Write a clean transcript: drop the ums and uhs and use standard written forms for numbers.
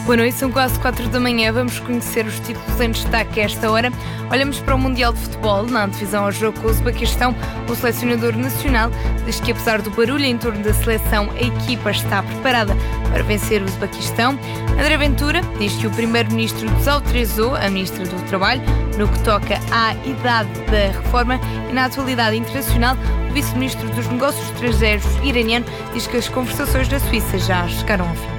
Boa noite, são quase 4 da manhã. Vamos conhecer os títulos em destaque a esta hora. Olhamos para o Mundial de Futebol. Na antevisão ao jogo com o Uzbequistão, o selecionador nacional diz que, apesar do barulho em torno da seleção, a equipa está preparada para vencer o Uzbequistão. André Ventura diz que o primeiro-ministro desautorizou a ministra do Trabalho no que toca à idade da reforma e, na atualidade internacional, o vice-ministro dos Negócios Estrangeiros iraniano diz que as conversações na Suíça já chegaram ao fim.